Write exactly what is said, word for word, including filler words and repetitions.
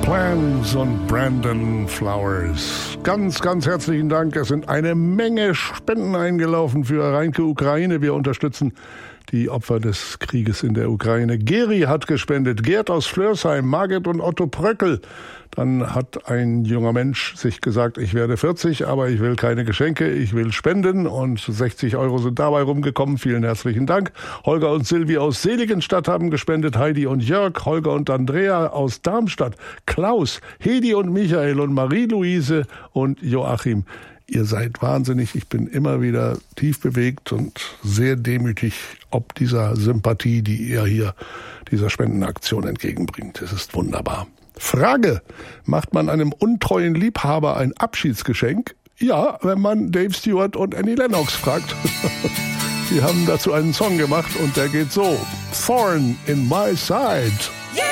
Plans und Brandon Flowers. Ganz, ganz herzlichen Dank. Es sind eine Menge Spenden eingelaufen für Reinke Ukraine. Wir unterstützen die Opfer des Krieges in der Ukraine. Geri hat gespendet, Gerd aus Flörsheim, Margit und Otto Pröckel. Dann hat ein junger Mensch sich gesagt, ich werde vierzig, aber ich will keine Geschenke, ich will spenden. Und sechzig Euro sind dabei rumgekommen. Vielen herzlichen Dank. Holger und Silvi aus Seligenstadt haben gespendet, Heidi und Jörg, Holger und Andrea aus Darmstadt, Klaus, Hedi und Michael und Marie-Louise und Joachim. Ihr seid wahnsinnig. Ich bin immer wieder tief bewegt und sehr demütig ob dieser Sympathie, die ihr hier dieser Spendenaktion entgegenbringt. Es ist wunderbar. Frage: Macht man einem untreuen Liebhaber ein Abschiedsgeschenk? Ja, wenn man Dave Stewart und Annie Lennox fragt. Sie haben dazu einen Song gemacht und der geht so: Thorn in my side. Yeah!